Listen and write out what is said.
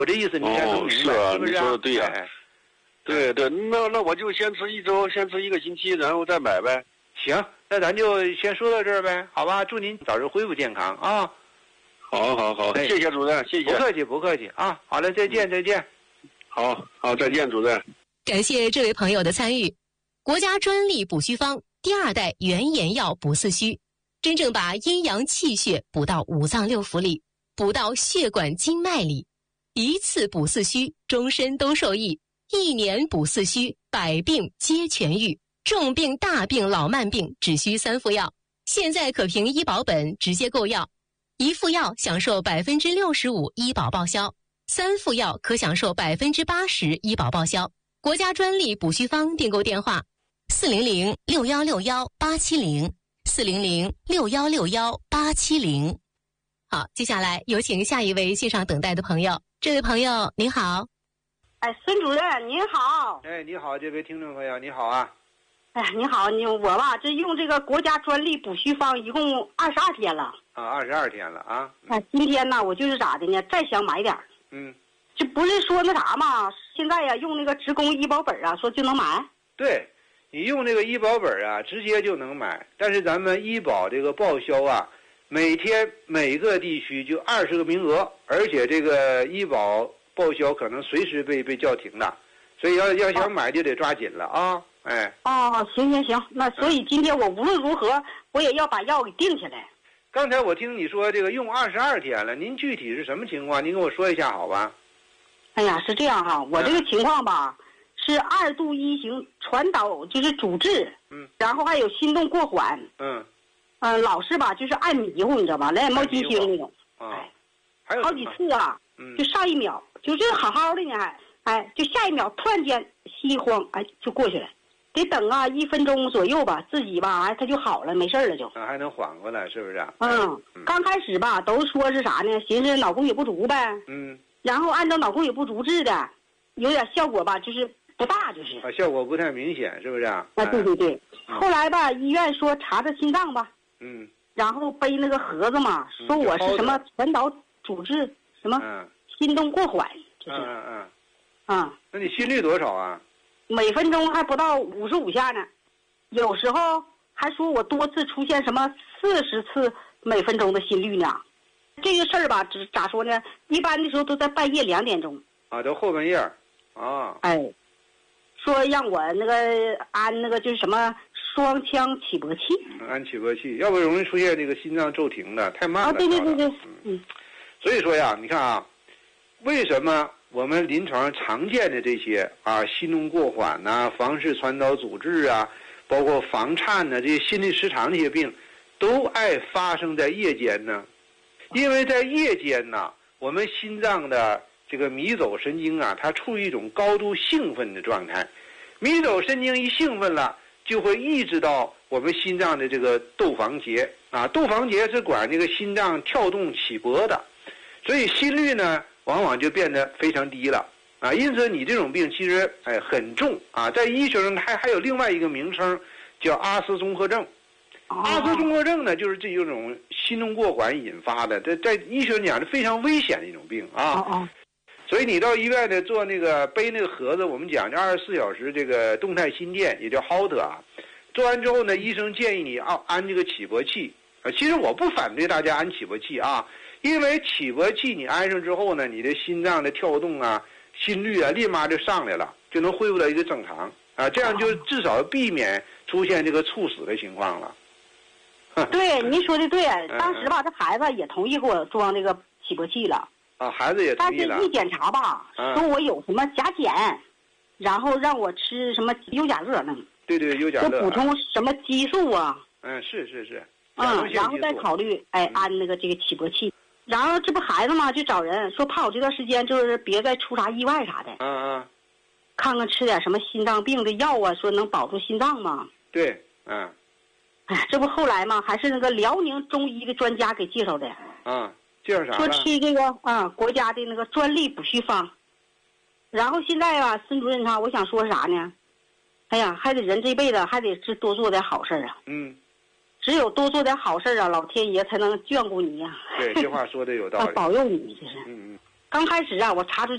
我这意思你应该能明白， 是啊， 是不是啊？ 你说的对呀、对对，那我就先吃一周，先吃1个星期，然后再买呗。 行，那咱就先说到这儿呗，好吧？祝您早日恢复健康啊！ 好，谢谢主任，谢谢。 不客气啊！好了，再见。 好，再见，主任。 感谢这位朋友的参与。国家专利补虚方第2代原研药补四虚，真正把阴阳气血补到五脏六腑里，补到血管经脉里，一次补四虚，终身都受益；1年补四虚，100病皆痊愈。重病、大病、老慢病只需3副药，现在可凭医保本直接购药，1副药享受65%医保报销，3副药可享受80%医保报销。国家专利补虚方订购电话：400-6161-870，400-6161-870。好，接下来有请下一位线上等待的朋友。这位朋友您好。 哎，孙主任您好。 哎，你好，这位听众朋友，你好啊。 哎，你好，我吧，这用这个国家专利补虚方一共22天了。 啊，22天了啊。 哎，今天呢，我就是咋的呢？再想买点儿。这不是说那啥吗？现在呀，用那个职工医保本啊，说就能买。 对，你用这个医保本啊，直接就能买。但是咱们医保这个报销啊，每天每个地区就20个名额，而且这个医保报销可能随时被叫停的，所以要想买就得抓紧了啊！哎。 哦，行，那所以今天我无论如何我也要把药给定下来。 刚才我听你说这个用22天了，您具体是什么情况？您跟我说一下好吧？ 哎呀，是这样哈，我这个情况吧，是2度1型传导就是主治，然后还有心动过缓，老是吧，就是爱迷糊，你知道吧，来眼冒金星那种， 还有好几次啊，就上一秒就是好好的呢，就下一秒突然间心慌，就过去了，得等啊1分钟左右吧，自己吧，它就好了，没事了就， 还能缓过来，是不是？ 刚开始吧，都说是啥呢？寻思脑供血不足呗，然后按照脑供血不足治的，有点效果吧，就是不大，就是效果不太明显，是不是？ 对。后来吧，医院说查查心脏吧，然后背那个盒子嘛，说我是什么传导主治，什么心动过缓，就是那你心率多少啊？ 每分钟还不到55下呢，有时候还说我多次出现什么40次每分钟的心率呢。这个事儿吧，咋说呢？一般的时候都在半夜2点钟。 都后半夜啊。 说让我那个安那个就是什么双腔起搏器。 安起搏器，要不容易出现这个心脏骤停的，太慢了。 对。 所以说呀，你看啊，为什么我们临床上常见的这些心动过缓房室传导阻滞包括房颤这些心律失常这些病，都爱发生在夜间呢？因为在夜间我们心脏的这个迷走神经它处于一种高度兴奋的状态，迷走神经一兴奋了，就会抑制到我们心脏的这个窦房结窦房结是管这个心脏跳动起搏的，所以心率呢往往就变得非常低了因此你这种病其实很重在医学上还有另外一个名称叫阿斯综合症。阿斯综合症呢，就是这种心动过缓引发的，在医学上讲是非常危险的一种病所以你到医院呢做那个背那个盒子，我们讲叫24小时这个动态心电，也叫 HOLTER 做完之后呢，医生建议你安这个起搏器其实我不反对大家安起搏器因为起搏器你安上之后呢，你的心脏的跳动心率立马就上来了，就能恢复到一个正常这样就至少避免出现这个猝死的情况了。 对，您说的对，当时吧，这孩子也同意给我装这个起搏器了。 孩子也同意了。 但是一检查吧，说我有什么甲减，然后让我吃什么优甲乐呢？ 对，优甲乐。 就补充什么激素是。 然后再考虑安那个这个起搏器。然后这不孩子嘛，就找人说怕我这段时间就是别再出啥意外啥的。看看吃点什么心脏病的药说能保住心脏吗？ 对， 这不后来嘛，还是那个辽宁中医的专家给介绍的。 介绍啥？ 说吃这个国家的那个专利补虚方。然后现在孙主任我想说啥呢？哎呀，还得人这辈子还得是多做点好事只有多做点好事老天爷才能眷顾你对，这话说的有道理。 保佑你，这是。 刚开始啊，我查出